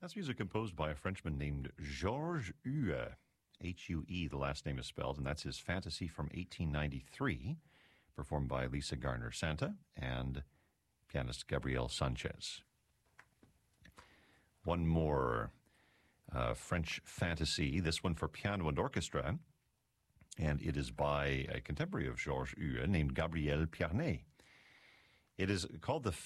That's music composed by a Frenchman named Georges Hue, H-U-E, the last name is spelled, and that's his Fantasy from 1893, performed by Lisa Garner-Santa and pianist Gabriel Sanchez. One more French fantasy, this one for piano and orchestra, and it is by a contemporary of Georges Hue named Gabriel Piarnet. It is called the